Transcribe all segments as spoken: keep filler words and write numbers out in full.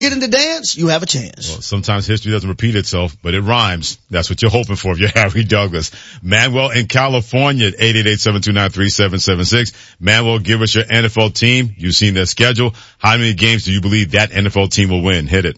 get in the dance, you have a chance. Well, sometimes history doesn't repeat itself, but it rhymes. That's what you're hoping for if you're Harry Douglas. Manuel in California at eight eight eight, seven two nine, three seven seven six. Manuel, give us your N F L team. You've seen their schedule. How many games do you believe that N F L team will win? Hit it.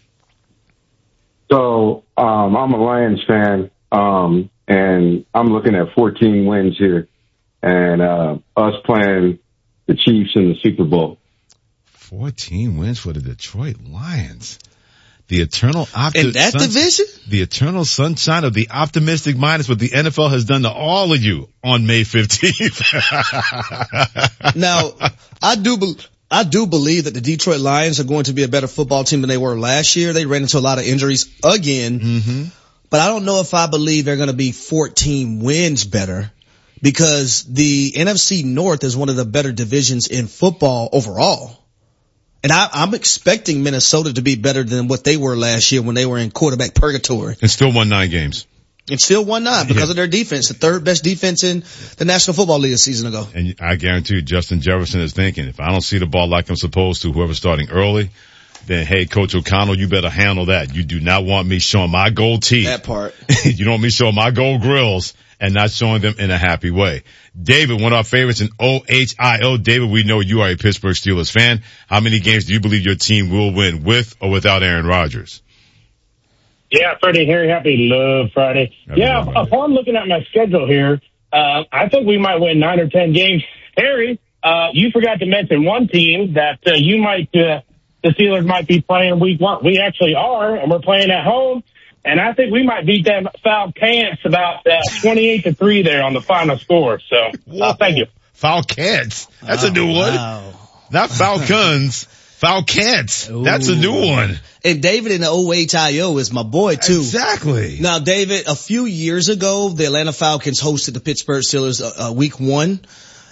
So, um, I'm a Lions fan, um, and I'm looking at fourteen wins here, and, uh, us playing the Chiefs in the Super Bowl. fourteen wins for the Detroit Lions. The eternal opti- in that sun- division? The eternal sunshine of the optimistic mind is what the N F L has done to all of you on May fifteenth. Now, I do believe, I do believe that the Detroit Lions are going to be a better football team than they were last year. They ran into a lot of injuries again. Mm-hmm. But I don't know if I believe they're going to be fourteen wins better, because the N F C North is one of the better divisions in football overall. And I, I'm expecting Minnesota to be better than what they were last year when they were in quarterback purgatory. And still won nine games. And still won nine because yeah. of their defense, the third best defense in the National Football League a season ago. And I guarantee you, Justin Jefferson is thinking, if I don't see the ball like I'm supposed to, whoever's starting early, then, hey, Coach O'Connell, you better handle that. You do not want me showing my gold teeth. That part. You don't want me showing my gold grills and not showing them in a happy way. David, one of our favorites in O H I O. David, we know you are a Pittsburgh Steelers fan. How many games do you believe your team will win with or without Aaron Rodgers? Yeah, Freddie, Harry, happy love Friday. Happy yeah, love, upon looking at my schedule here, uh, I think we might win nine or ten games. Harry, uh, you forgot to mention one team that uh, you might, uh, the Steelers might be playing week one. We actually are, and we're playing at home. And I think we might beat them Falcons about uh, twenty-eight to three there on the final score. So, uh, thank you. Falcons. That's oh, a new one. Wow. Not Falcons. Falcons. That's a new one. And David in the O H I O is my boy too. Exactly. Now, David, a few years ago, the Atlanta Falcons hosted the Pittsburgh Steelers uh, uh, week one,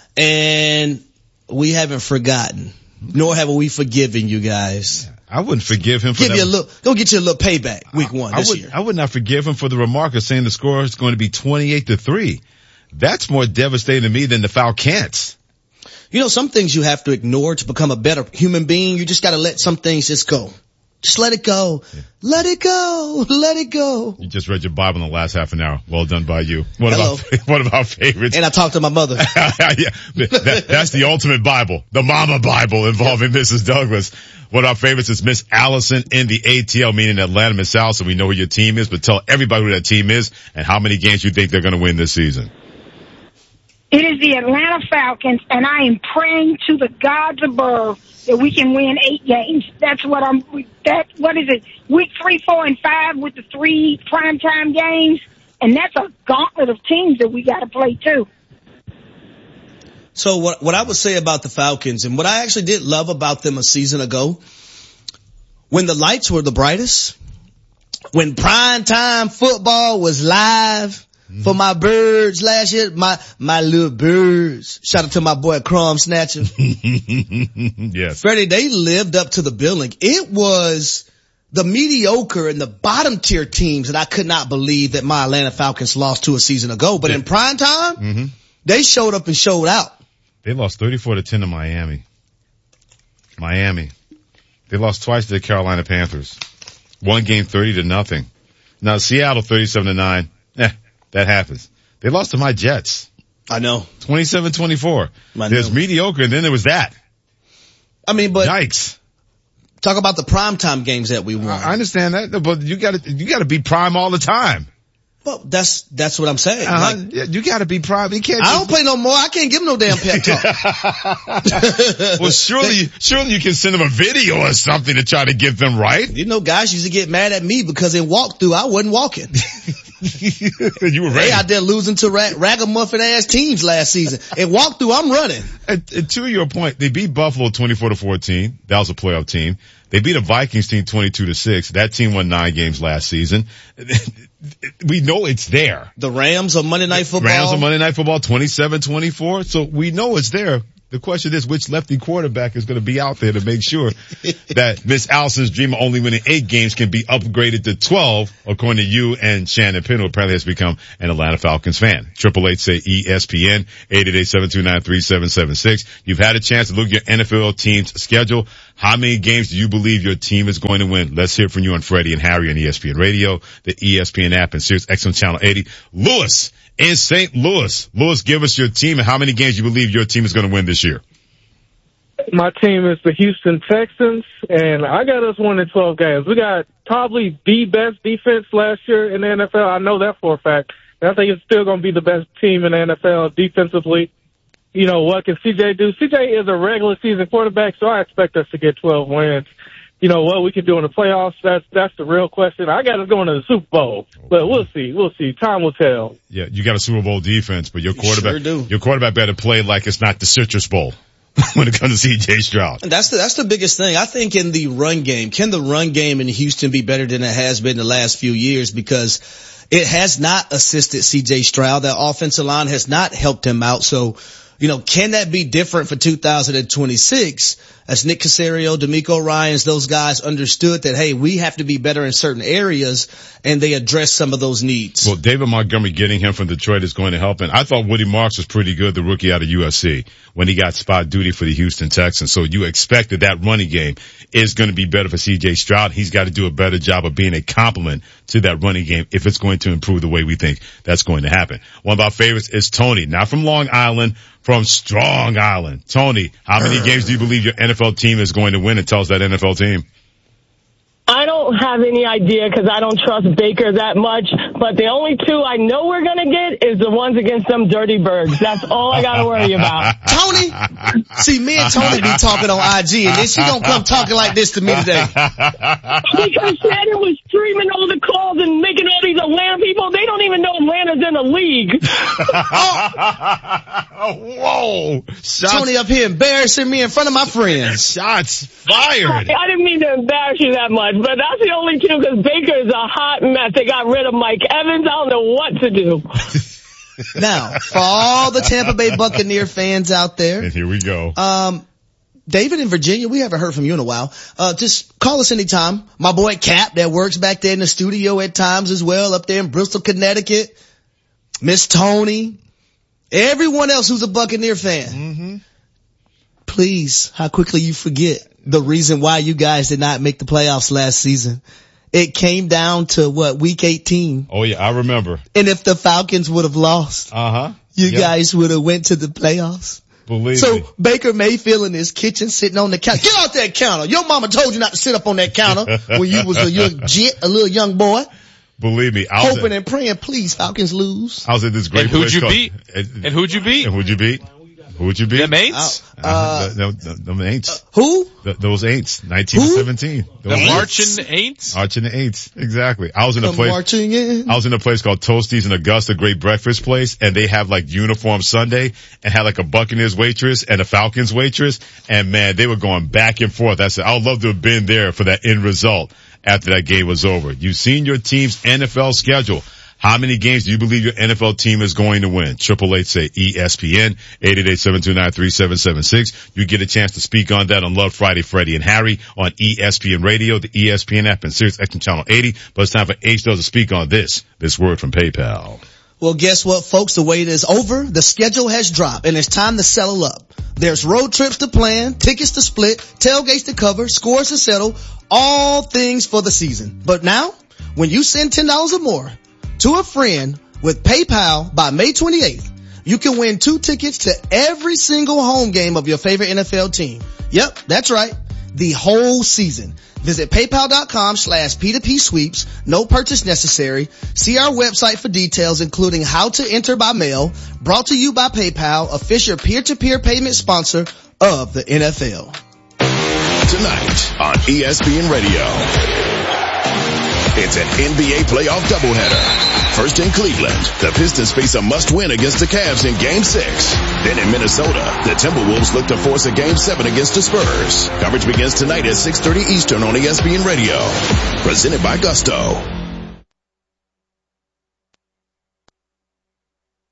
and we haven't forgotten, nor have we forgiven you guys. I wouldn't forgive him for Give that. you a little, go get you a little payback week one I this would, year. I would not forgive him for the remark of saying the score is going to be twenty-eight to three. That's more devastating to me than the Falcons. You know, some things you have to ignore to become a better human being. You just got to let some things just go. Just let it go. Yeah. Let it go. Let it go. You just read your Bible in the last half an hour. Well done by you. One Hello. of our, one of our favorites. And I talked to my mother. yeah, that, that's the ultimate Bible, the Mama Bible involving Missus Douglas. One of our favorites is Miss Allison in the A T L, meaning Atlanta. Miss Allison, we know who your team is, but tell everybody who that team is and how many games you think they're going to win this season. It is the Atlanta Falcons, and I am praying to the gods above that we can win eight games. That's what I'm, that, what is it, week three, four, and five with the three primetime games, and that's a gauntlet of teams that we got to play too. So what, what I would say about the Falcons, and what I actually did love about them a season ago, when the lights were the brightest, when primetime football was live, for my birds last year, my, my little birds. Shout out to my boy Crumb Snatcher. Yes. Freddie, they lived up to the billing. It was the mediocre and the bottom tier teams that I could not believe that my Atlanta Falcons lost to a season ago. But yeah. in prime time, mm-hmm. they showed up and showed out. They lost thirty-four to ten to Miami. Miami. They lost twice to the Carolina Panthers. One game thirty to nothing. Now Seattle thirty-seven to nine. Eh. That happens. They lost to my Jets. I know. twenty-seven twenty-four. There's mediocre, and then there was that. I mean, but. Yikes. Talk about the primetime games that we won. I understand that, but you gotta, you gotta be prime all the time. Well, that's, that's what I'm saying. Uh-huh. Like, yeah, you gotta be prime. You can't I just... don't play no more. I can't give them no damn pep talk. Well, surely, surely you can send them a video or something to try to get them right. You know, guys used to get mad at me because in walkthrough, I wasn't walking. You were ready. They out there losing to rag- ragamuffin ass teams last season. And walkthrough, I'm running. And, and to your point, they beat Buffalo twenty-four to fourteen. That was a playoff team. They beat a Vikings team twenty-two to six. That team won nine games last season. We know it's there. The Rams on Monday Night Football. Rams on Monday Night Football, twenty-seven twenty-four. So we know it's there. The question is which lefty quarterback is going to be out there to make sure that Miss Allison's dream of only winning eight games can be upgraded to twelve, according to you and Shannon Penn, who apparently has become an Atlanta Falcons fan. Triple eight say E S P N, eight eight eight, seven two nine, three seven seven six. You've had a chance to look at your N F L team's schedule. How many games do you believe your team is going to win? Let's hear from you on Freddie and Harry on E S P N Radio, the E S P N app, and Sirius X M Channel eighty. Lewis in Saint Louis. Lewis, give us your team and how many games you believe your team is going to win this year. My team is the Houston Texans, and I got us winning twelve games. We got probably the best defense last year in the N F L. I know that for a fact. And I think it's still going to be the best team in the N F L defensively. You know, what can C J do? C J is a regular season quarterback, so I expect us to get twelve wins. You know, what we can do in the playoffs, that's that's the real question. I got us going to the Super Bowl, but we'll see. We'll see. Time will tell. Yeah, you got a Super Bowl defense, but your quarterback, sure do. your quarterback better play like it's not the Citrus Bowl when it comes to C J Stroud. And that's the, that's the biggest thing. I think in the run game, can the run game in Houston be better than it has been the last few years? Because it has not assisted C J Stroud. That offensive line has not helped him out. So, you know, can that be different for two thousand twenty-six? As Nick Caserio, D'Amico Ryans, those guys understood that, hey, we have to be better in certain areas, and they address some of those needs. Well, David Montgomery getting him from Detroit is going to help. And I thought Woody Marks was pretty good, the rookie out of U S C, when he got spot duty for the Houston Texans. So you expect that that running game is going to be better for C J Stroud. He's got to do a better job of being a complement to that running game if it's going to improve the way we think that's going to happen. One of our favorites is Tony, not from Long Island, from Strong Island. Tony, how many games do you believe your N F L team is going to win, and tell us that N F L team? I don't have any idea because I don't trust Baker that much, but the only two I know we're going to get is the ones against them dirty birds. That's all I got to worry about. Tony, see, me and Tony be talking on I G, and then she don't come talking like this to me today. Because Shannon was streaming all the calls and making all these Atlanta people, they don't even know Atlanta's in the league. Oh, whoa. Shots. Tony up here embarrassing me in front of my friends. Shots fired. I didn't mean to embarrass you that much, but that's the only two because Baker is a hot mess. They got rid of Mike Evans. I don't know what to do. Now, for all the Tampa Bay Buccaneer fans out there. And here we go. Um, David in Virginia, we haven't heard from you in a while. Uh, just call us anytime. My boy Cap that works back there in the studio at times as well, up there in Bristol, Connecticut. Miss Tony. Everyone else who's a Buccaneer fan. Mm-hmm. Please, how quickly you forget the reason why you guys did not make the playoffs last season. It came down to what, week eighteen. Oh yeah, I remember. And if the Falcons would have lost, uh-huh, you yep. guys would have went to the playoffs. Believe so me. Baker Mayfield in his kitchen sitting on the counter. Get off that counter. Your mama told you not to sit up on that counter when you was a young jit, a little young boy. Believe me, I was hoping at, and praying, please, Falcons lose. I was at this great and who'd place you called, beat? And, and who'd you beat? And who'd you beat? Who'd you beat? Them Aints? Uh, uh, the, the, the, the Aints. Uh, who? The, those Aints. nineteen who? seventeen. The Marching Aints? Marching Aints. Exactly. I was in a the place. Marching in. I was in a place called Toasties in Augusta, great breakfast place, and they have like uniform Sunday and had like a Buccaneers waitress and a Falcons waitress, and man, they were going back and forth. I said, I would love to have been there for that end result after that game was over. You've seen your team's N F L schedule. How many games do you believe your N F L team is going to win? Triple eight say E S P N, eight eight eight, seven two nine, three seven seven six. You get a chance to speak on that on Love Friday, Freddie and Harry on E S P N Radio, the E S P N app, and Sirius X M Channel eighty. But it's time for H-Dubs to speak on this, this word from PayPal. Well, guess what, folks? The wait is over. The schedule has dropped, and it's time to settle up. There's road trips to plan, tickets to split, tailgates to cover, scores to settle, all things for the season. But now, when you send ten dollars or more to a friend with PayPal by May twenty-eighth, you can win two tickets to every single home game of your favorite N F L team. Yep, that's right. The whole season. Visit paypal.com slash P2P sweeps. No purchase necessary. See our website for details, including how to enter by mail. Brought to you by PayPal, official peer-to-peer payment sponsor of the N F L. Tonight on E S P N Radio, it's an N B A playoff doubleheader. First in Cleveland, the Pistons face a must-win against the Cavs in Game six. Then in Minnesota, the Timberwolves look to force a Game seven against the Spurs. Coverage begins tonight at six thirty Eastern on E S P N Radio. Presented by Gusto.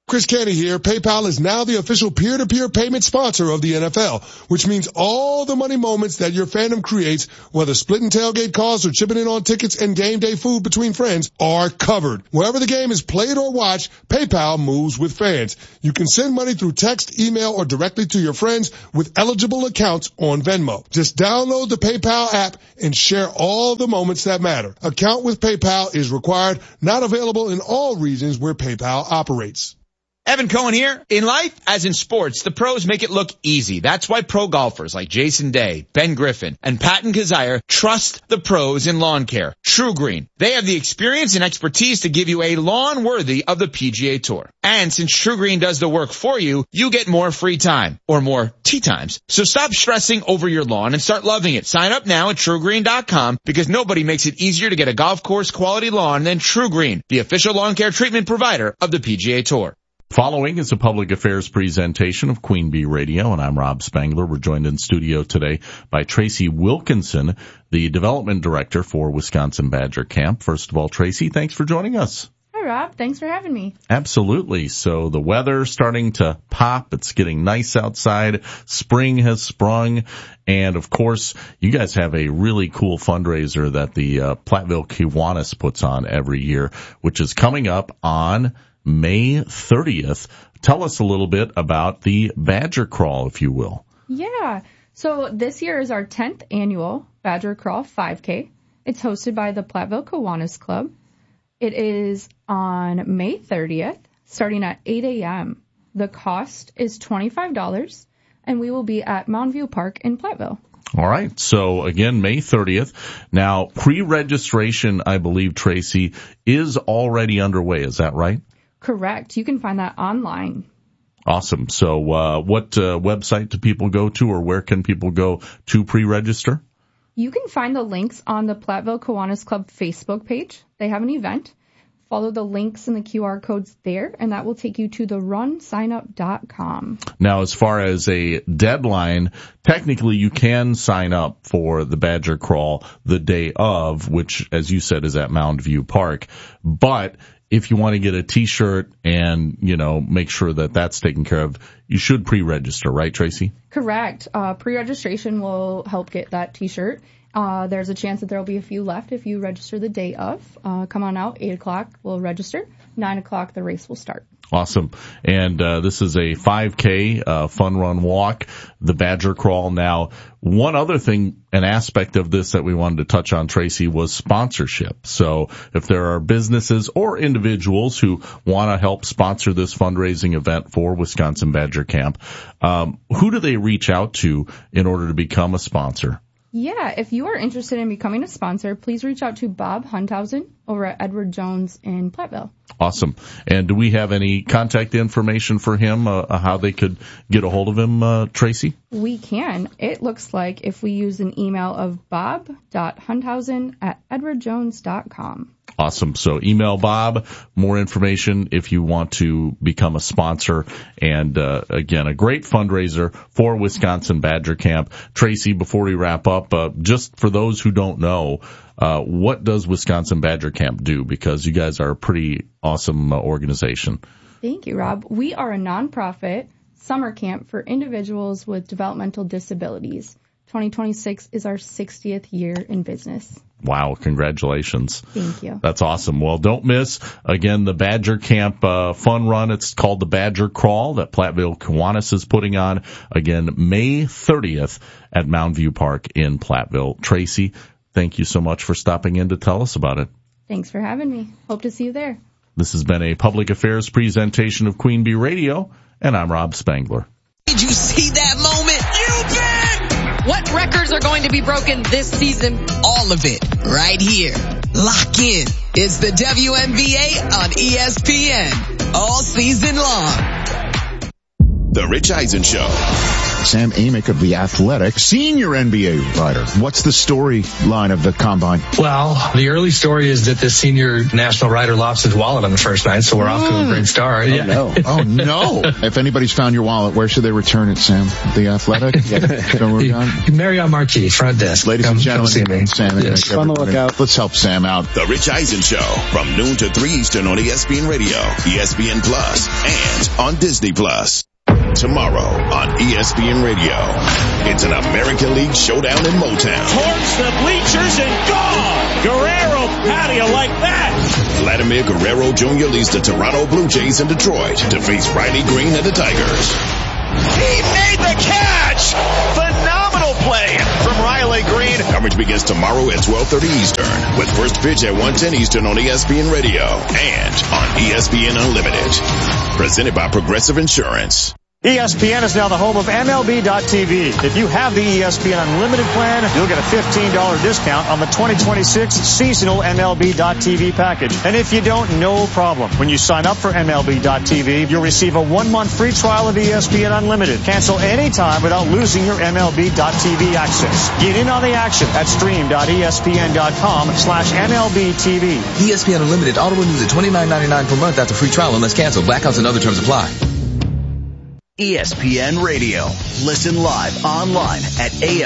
Chris Canty here. PayPal is now the official peer-to-peer payment sponsor of the N F L, which means all the money moments that your fandom creates, whether splitting tailgate costs or chipping in on tickets and game day food between friends, are covered. Wherever the game is played or watched, PayPal moves with fans. You can send money through text, email, or directly to your friends with eligible accounts on Venmo. Just download the PayPal app and share all the moments that matter. Account with PayPal is required, not available in all regions where PayPal operates. Evan Cohen here. In life, as in sports, the pros make it look easy. That's why pro golfers like Jason Day, Ben Griffin, and Patton Kazire trust the pros in lawn care. True Green. They have the experience and expertise to give you a lawn worthy of the P G A Tour. And since True Green does the work for you, you get more free time, or more tee times. So stop stressing over your lawn and start loving it. Sign up now at true green dot com because nobody makes it easier to get a golf course quality lawn than True Green, the official lawn care treatment provider of the P G A Tour. Following is a public affairs presentation of Queen Bee Radio, and I'm Rob Spangler. We're joined in studio today by Tracy Wilkinson, the development director for Wisconsin Badger Camp. First of all, Tracy, thanks for joining us. Hi, Rob. Thanks for having me. Absolutely. So the weather's starting to pop. It's getting nice outside. Spring has sprung. And, of course, you guys have a really cool fundraiser that the uh, Platteville Kiwanis puts on every year, which is coming up on May thirtieth. Tell us a little bit about the Badger Crawl, if you will. Yeah. So this year is our tenth annual Badger Crawl five K. It's hosted by the Platteville Kiwanis Club. It is on May thirtieth, starting at eight a.m. The cost is twenty-five dollars, and we will be at Mountain View Park in Platteville. All right. So, again, May thirtieth. Now, pre-registration, I believe, Tracy, is already underway. Is that right? Correct. You can find that online. Awesome. So uh, what uh, website do people go to, or where can people go to pre-register? You can find the links on the Platteville Kiwanis Club Facebook page. They have an event. Follow the links and the Q R codes there, and that will take you to the run sign up dot com. Now, as far as a deadline, technically you can sign up for the Badger Crawl the day of, which, as you said, is at Mountain View Park. But if you want to get a T-shirt and, you know, make sure that that's taken care of, you should pre-register, right, Tracy? Correct. Uh, pre-registration will help get that T-shirt. Uh, there's a chance that there will be a few left if you register the day of. Uh, come on out, eight o'clock, we'll register. nine o'clock, the race will start. Awesome. And uh, this is a five K uh, fun run walk, the Badger Crawl. Now, one other thing, an aspect of this that we wanted to touch on, Tracy, was sponsorship. So if there are businesses or individuals who want to help sponsor this fundraising event for Wisconsin Badger Camp, um, who do they reach out to in order to become a sponsor? Yeah, if you are interested in becoming a sponsor, please reach out to Bob Hunthausen over at Edward Jones in Platteville. Awesome. And do we have any contact information for him, uh, how they could get a hold of him, uh, Tracy? We can. It looks like if we use an email of bob dot hunthausen at edward jones dot com. Awesome. So email Bob, more information if you want to become a sponsor. And, uh, again, a great fundraiser for Wisconsin Badger Camp. Tracy, before we wrap up, uh, just for those who don't know, uh, what does Wisconsin Badger Camp do? Because you guys are a pretty awesome uh, organization. Thank you, Rob. We are a nonprofit summer camp for individuals with developmental disabilities. twenty twenty-six is our sixtieth year in business. Wow, congratulations. Thank you. That's awesome. Well, don't miss, again, the Badger Camp uh, fun run. It's called the Badger Crawl that Platteville Kiwanis is putting on, again, May thirtieth at Mountain View Park in Platteville. Tracy, thank you so much for stopping in to tell us about it. Thanks for having me. Hope to see you there. This has been a public affairs presentation of Queen Bee Radio, and I'm Rob Spangler. Did you see that moment? You bet! What records are going to be broken this season? All of it, right here. Lock in. It's the W N B A on E S P N. All season long. The Rich Eisen Show. Sam Amick of The Athletic, senior N B A writer. What's the storyline of the combine? Well, the early story is that the senior national writer lost his wallet on the first night, so we're mm. off to a great start. Oh, yeah. no. Oh, no. If anybody's found your wallet, where should they return it, Sam? The Athletic? Yeah. Marriott Marquis, front desk. Ladies come, and gentlemen, see me. Sam yes. Amick, on the lookout. Let's help Sam out. The Rich Eisen Show from noon to three Eastern on E S P N Radio, E S P N Plus, and on Disney Plus. Tomorrow on E S P N Radio, it's an American League showdown in Motown. Towards the bleachers and gone! Guerrero patio like that! Vladimir Guerrero Junior leads the Toronto Blue Jays in Detroit to face Riley Green and the Tigers. He made the catch! Phenomenal play from Riley Green. Coverage begins tomorrow at twelve thirty Eastern with first pitch at one ten Eastern on E S P N Radio and on E S P N Unlimited. Presented by Progressive Insurance. E S P N is now the home of M L B dot T V. If you have the E S P N Unlimited plan, you'll get a fifteen dollars discount on the twenty twenty-six seasonal M L B dot T V package. And if you don't, no problem. When you sign up for M L B dot T V, you'll receive a one-month free trial of E S P N Unlimited. Cancel anytime without losing your M L B dot T V access. Get in on the action at stream dot E S P N dot com slash M L B T V. E S P N Unlimited auto renews at twenty-nine ninety-nine per month after free trial unless canceled. Blackouts and other terms apply. E S P N Radio. Listen live online at A